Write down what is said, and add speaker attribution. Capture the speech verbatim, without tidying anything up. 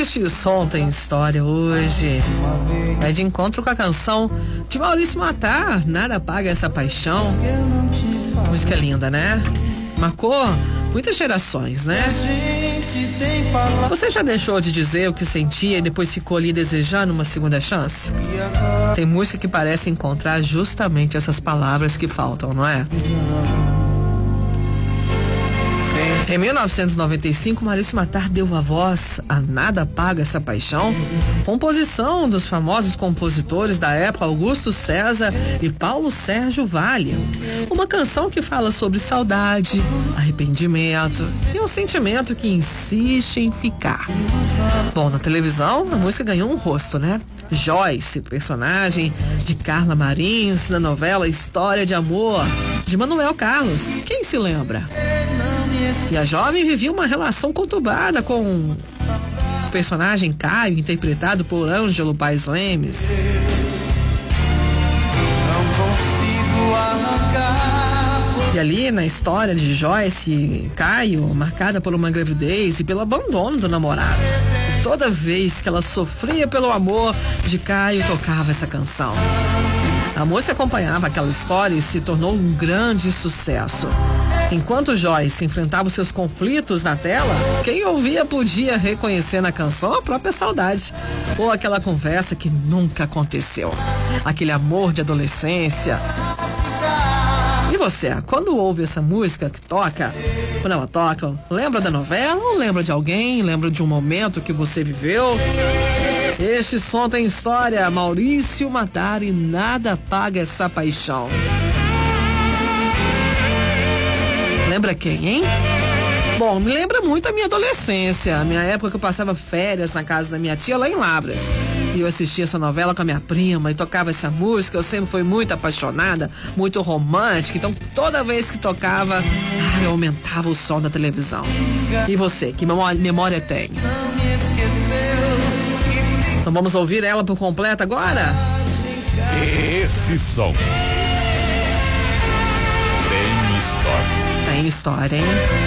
Speaker 1: Este som tem história hoje. Vai de encontro com a canção de Maurício Matar, Nada Apaga Essa Paixão. Música linda, né? Marcou muitas gerações, né? Você já deixou de dizer o que sentia e depois ficou ali desejando uma segunda chance? Tem música que parece encontrar justamente essas palavras que faltam, não é? Em mil novecentos e noventa e cinco, Maurício Matar deu a voz a Nada Apaga Essa Paixão, composição dos famosos compositores da época Augusto César e Paulo Sérgio Vale. Uma canção que fala sobre saudade, arrependimento e um sentimento que insiste em ficar. Bom, na televisão a música ganhou um rosto, né? Joyce, personagem de Carla Marins na novela História de Amor, de Manuel Carlos. Quem se lembra? E a jovem vivia uma relação conturbada com o personagem Caio, interpretado por Ângelo Paes Lemes. E ali na história de Joyce e Caio, marcada por uma gravidez e pelo abandono do namorado. E toda vez que ela sofria pelo amor de Caio, tocava essa canção. A música acompanhava aquela história e se tornou um grande sucesso. Enquanto Joyce enfrentava os seus conflitos na tela, quem ouvia podia reconhecer na canção a própria saudade, ou aquela conversa que nunca aconteceu, aquele amor de adolescência. E você, quando ouve essa música que toca, quando ela toca, lembra da novela ou lembra de alguém, lembra de um momento que você viveu? Este som tem história, Maurício Matar e Nada Apaga Essa Paixão. Lembra quem, hein? Bom, me lembra muito a minha adolescência, a minha época que eu passava férias na casa da minha tia lá em Lavras. E eu assistia essa novela com a minha prima e tocava essa música. Eu sempre fui muito apaixonada, muito romântica. Então toda vez que tocava, eu aumentava o som da televisão. E você, que memória, memória tem? Então vamos ouvir ela por completo agora?
Speaker 2: Esse som tem história.
Speaker 1: Tem história, hein?